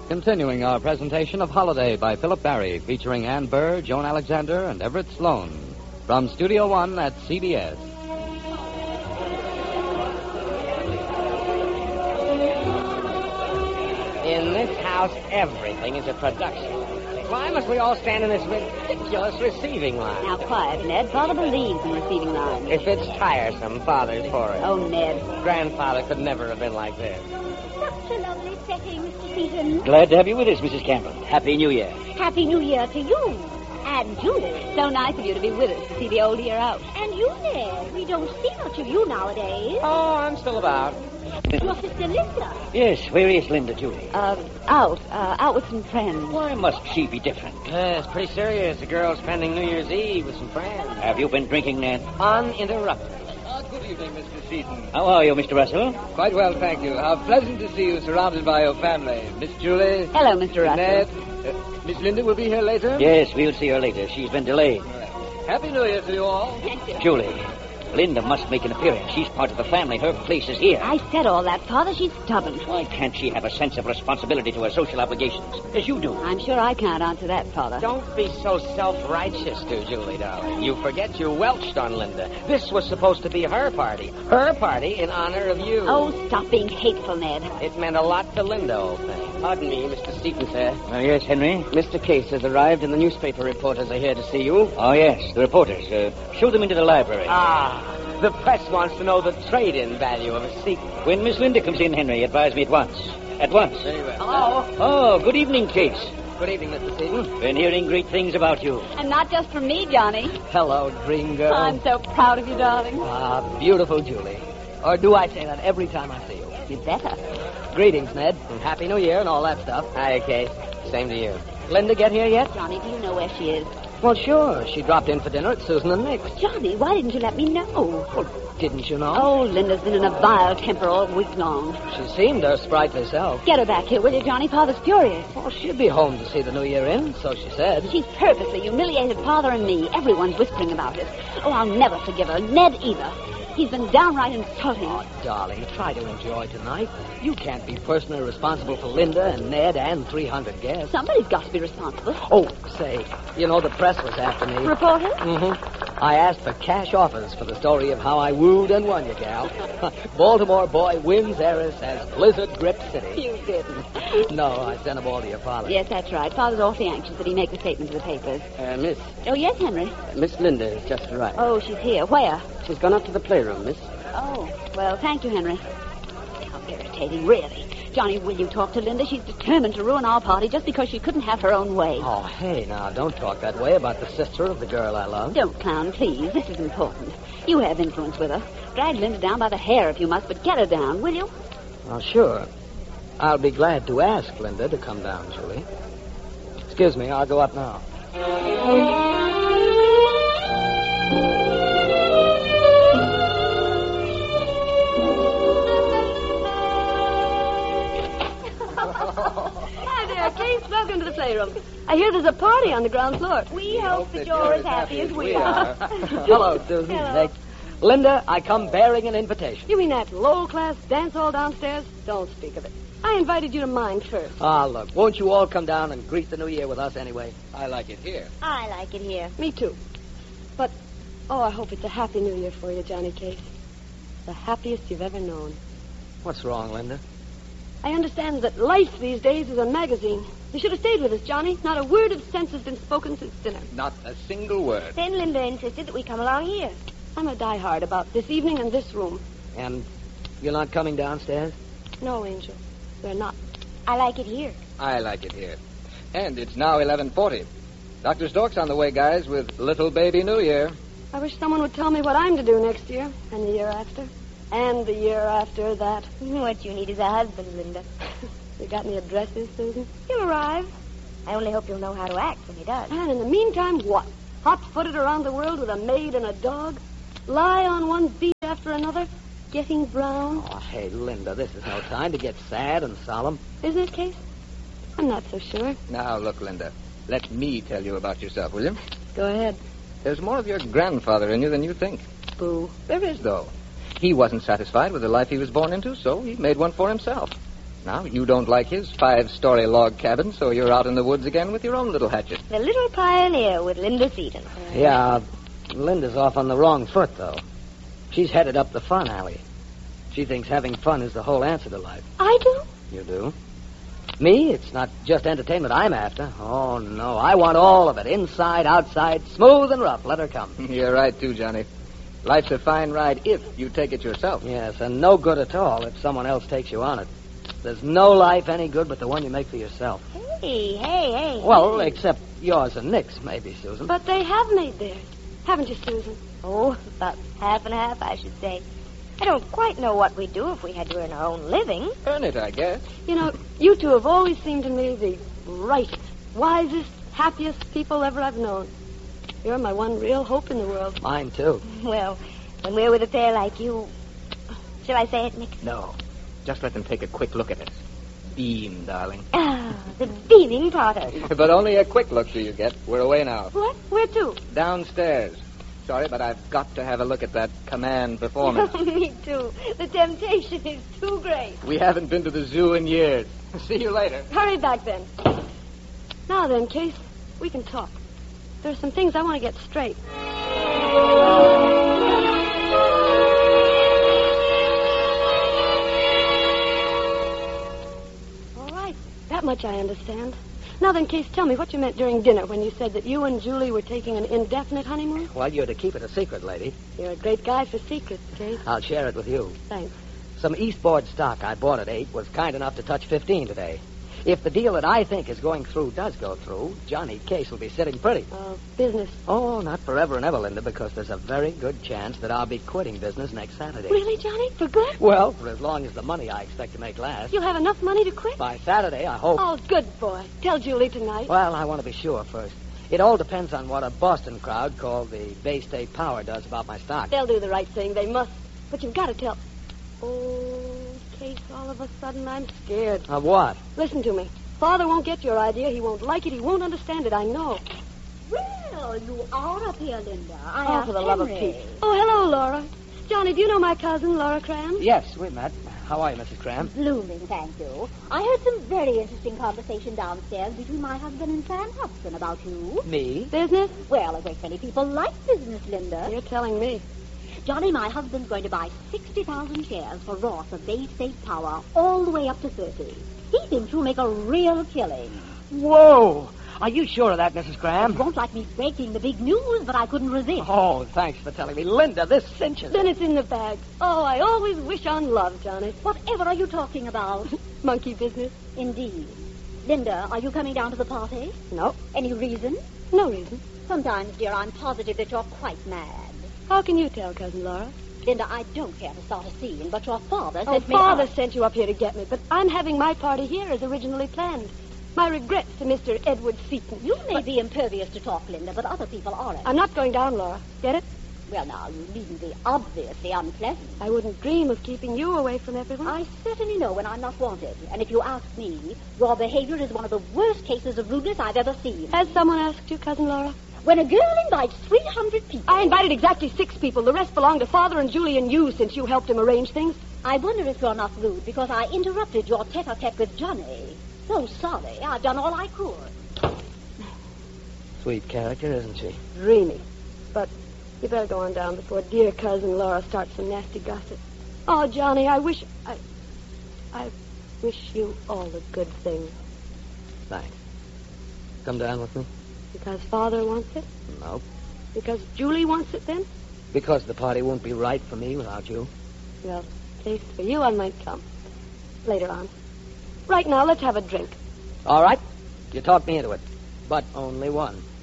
Continuing our presentation of Holiday by Philip Barry, featuring Ann Burr, Joan Alexander, and Everett Sloan. From Studio One at CBS. In this house, everything is a production. Why must we all stand in this ridiculous receiving line? Now, quiet, Ned. Father believes in receiving lines. If it's tiresome, Father's for it. Oh, Ned. Grandfather could never have been like this. Such a lovely setting, Mr. Seaton. Glad to have you with us, Mrs. Campbell. Happy New Year. Happy New Year to you. And Julie. So nice of you to be with us to see the old year out. And you, Ned. We don't see much of you nowadays. Oh, I'm still about. Your sister Linda. Yes, where is Linda, Julie? Out with some friends. Why must she be different? It's pretty serious. The girl's spending New Year's Eve with some friends. Have you been drinking, Ned? Uninterrupted. Good evening, Mr. Seaton. How are you, Mr. Russell? Quite well, thank you. How pleasant to see you surrounded by your family. Miss Julie. Hello, Mr. Russell. Ned. Miss Linda will be here later? Yes, we'll see her later. She's been delayed. Happy New Year to you all. Thank you. Julie, Linda must make an appearance. She's part of the family. Her place is here. I said all that, Father. She's stubborn. Why can't she have a sense of responsibility to her social obligations, as you do? I'm sure I can't answer that, Father. Don't be so self-righteous, Julie, darling. You forget you welched on Linda. This was supposed to be her party. Her party in honor of you. Oh, stop being hateful, Ned. It meant a lot to Linda, old thing. Pardon me, Mr. Seaton, sir. Yes, Henry? Mr. Case has arrived, and the newspaper reporters are here to see you. Oh, yes, the reporters. Show them into the library. The press wants to know the trade-in value of a seat. When Miss Linda comes in, Henry, advise me at once. At once. Very well. Hello. Oh, good evening, Case. Good evening, Mr. Seaton. Been hearing great things about you. And not just from me, Johnny. Hello, dream girl. I'm so proud of you, darling. Beautiful Julie. Or do I say that every time I see you? You better. Greetings, Ned. And Happy New Year and all that stuff. Hi, Case. Same to you. Linda get here yet? Johnny, do you know where she is? Well, sure. She dropped in for dinner at Susan and Nick's. Johnny, why didn't you let me know? Well, didn't you know? Oh, Linda's been in a vile temper all week long. She seemed her sprightly self. Get her back here, will you, Johnny? Father's furious. Well, she'd be home to see the new year in, so she said. She's purposely humiliated Father and me. Everyone's whispering about it. Oh, I'll never forgive her. Ned either. He's been downright insulting. Oh, darling, try to enjoy tonight. You can't be personally responsible for Linda and Ned and 300 guests. Somebody's got to be responsible. Oh, say, you know the press was after me. Reporter? Mm-hmm. I asked for cash offers for the story of how I wooed and won you, gal. Baltimore boy wins heiress as Blizzard gripped city. You didn't. No, I sent them all to your father. Yes, that's right. Father's awfully anxious that he make the statement to the papers. Miss. Oh, yes, Henry. Miss Linda has just arrived. Oh, she's here. Where? She's gone up to the playroom, miss. Oh, well, thank you, Henry. How irritating, really. Johnny, will you talk to Linda? She's determined to ruin our party just because she couldn't have her own way. Oh, hey, now, don't talk that way about the sister of the girl I love. Don't clown, please. This is important. You have influence with her. Drag Linda down by the hair if you must, but get her down, will you? Well, sure. I'll be glad to ask Linda to come down, Julie. Excuse me, I'll go up now. Hi there, Case. Welcome to the playroom. I hear there's a party on the ground floor. We hope that you're as happy as we are. Hello, Susan. Hello. Nick. Linda, I come bearing an invitation. You mean that low-class dance hall downstairs? Don't speak of it. I invited you to mine first. Look, won't you all come down and greet the new year with us anyway? I like it here. I like it here. Me too. But, I hope it's a happy new year for you, Johnny Case. The happiest you've ever known. What's wrong, Linda? I understand that life these days is a magazine. You should have stayed with us, Johnny. Not a word of sense has been spoken since dinner. Not a single word. Then Linda insisted that we come along here. I'm a diehard about this evening and this room. And you're not coming downstairs? No, Angel. We're not. I like it here. I like it here. And it's now 11:40. Dr. Stork's on the way, guys, with little baby New Year. I wish someone would tell me what I'm to do next year, and the year after, and the year after that. What you need is a husband, Linda. You got any addresses, Susan? He'll arrive. I only hope you'll know how to act when he does. And in the meantime, what? Hot-footed around the world with a maid and a dog? Lie on one beat after another? Getting brown? Oh, hey, Linda, this is no time to get sad and solemn. Isn't it, Case? I'm not so sure. Now, look, Linda, let me tell you about yourself, will you? Go ahead. There's more of your grandfather in you than you think. Boo. There is, though. He wasn't satisfied with the life he was born into, so he made one for himself. Now, you don't like his 5-story log cabin, so you're out in the woods again with your own little hatchet. The little pioneer with Linda Seaton. Yeah, Linda's off on the wrong foot, though. She's headed up the fun alley. She thinks having fun is the whole answer to life. I do? You do? Me? It's not just entertainment I'm after. Oh, no. I want all of it. Inside, outside, smooth and rough. Let her come. You're right, too, Johnny. Life's a fine ride if you take it yourself. Yes, and no good at all if someone else takes you on it. There's no life any good but the one you make for yourself. Hey. Well, except yours and Nick's, maybe, Susan. But they have made theirs. Haven't you, Susan? Oh, about half and half, I should say. I don't quite know what we'd do if we had to earn our own living. Earn it, I guess. You know, you two have always seemed to me the rightest, wisest, happiest people ever I've known. You're my one real hope in the world. Mine, too. Well, when we're with a pair like you... Shall I say it, Nick? No. Just let them take a quick look at us. Beam, darling. Ah, the beaming Potter. But only a quick look do you get. We're away now. What? Where to? Downstairs. Sorry, but I've got to have a look at that command performance. Me too. The temptation is too great. We haven't been to the zoo in years. See you later. Hurry back, then. Now then, Case, we can talk. There's some things I want to get straight. All right. That much I understand. Now then, Case, tell me what you meant during dinner when you said that you and Julie were taking an indefinite honeymoon. Well, you're to keep it a secret, lady. You're a great guy for secrets, Case. I'll share it with you. Thanks. Some Eastboard stock I bought at 8 was kind enough to touch 15 today. If the deal that I think is going through does go through, Johnny Case will be sitting pretty. Business. Oh, not forever and ever, Linda, because there's a very good chance that I'll be quitting business next Saturday. Really, Johnny? For good? Well, for as long as the money I expect to make lasts. You'll have enough money to quit? By Saturday, I hope. Oh, good boy. Tell Julie tonight. Well, I want to be sure first. It all depends on what a Boston crowd called the Bay State Power does about my stock. They'll do the right thing. They must. But you've got to tell... Oh, Case, all of a sudden I'm scared. Of what? Listen to me. Father won't get your idea. He won't like it. He won't understand it. I know. Well, you are up here, Linda. Oh, for the love of Pete. Oh, hello, Laura. Johnny, do you know my cousin, Laura Cram? Yes, we met. How are you, Mrs. Cram? Blooming, thank you. I heard some very interesting conversation downstairs between my husband and Sam Hudson about you. Me? Business? Well, a great many people like business, Linda. You're telling me. Johnny, my husband's going to buy 60,000 shares for Ross of Bay State Power, all the way up to 30. He thinks you'll make a real killing. Whoa! Are you sure of that, Mrs. Cram? You won't like me breaking the big news, but I couldn't resist. Oh, thanks for telling me. Linda, this cinches. Then it's in the bag. Oh, I always wish on love, Johnny. Whatever are you talking about? Monkey business? Indeed. Linda, are you coming down to the party? No. Any reason? No reason. Sometimes, dear, I'm positive that you're quite mad. How can you tell, Cousin Laura? Linda, I don't care to start a scene, but your father Oh, sent me Father out. sent you up here to get me, but I'm having my party here as originally planned. My regrets to Mr. Edward Seaton. You may be impervious to talk, Linda, but other people aren't. I'm not going down, Laura. Get it? Well, now, you needn't be obviously unpleasant. I wouldn't dream of keeping you away from everyone. I certainly know when I'm not wanted. And if you ask me, your behavior is one of the worst cases of rudeness I've ever seen. Has someone asked you, Cousin Laura? When a girl invites 300 people... I invited exactly 6 people. The rest belong to Father and Julie and you, since you helped him arrange things. I wonder if you're not rude because I interrupted your tete-a-tete with Johnny. So sorry. I've done all I could. Sweet character, isn't she? Dreamy. But you better go on down before dear Cousin Laura starts some nasty gossip. Oh, Johnny, I wish you all the good things. Thanks. Come down with me? Because Father wants it? No. Because Julie wants it, then? Because the party won't be right for me without you. Well, at least for you, I might come. Later on. Right now, let's have a drink. All right. You talked me into it. But only one.